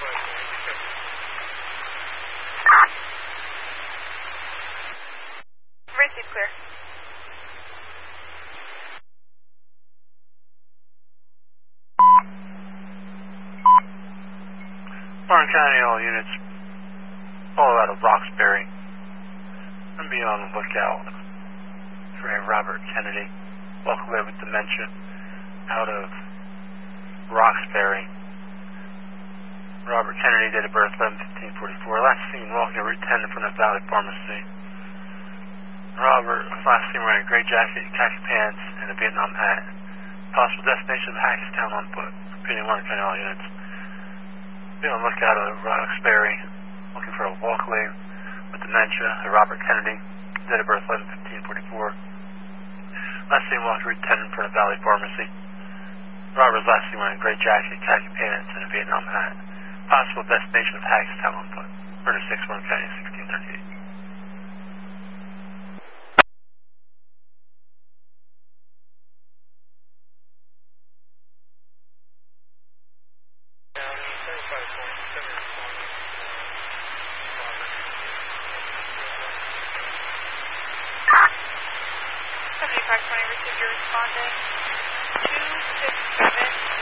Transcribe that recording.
Receive clear. Orange County, all units, follow out of Roxbury. I'm be on the lookout for a Robert Kennedy, walk away with dementia, out of Roxbury. Robert Kennedy, date of birth 11/15/44. Last seen walking Route 10 in front of Valley Pharmacy. Robert was last seen wearing a gray jacket, khaki pants, and a Vietnam hat. Possible destination of Hackettstown on foot. Repeating Orange County, all units. Be on the lookout of Roxbury, looking for a walkway with dementia, a Robert Kennedy, date of birth 11/15/44. Last seen walking Route 10 in front of Valley Pharmacy. Robert was last seen wearing a gray jacket, khaki pants, and a Vietnam hat. Possible destination of Hackettstown on foot. Murder 6, Orange County, 1638. Received your responding 267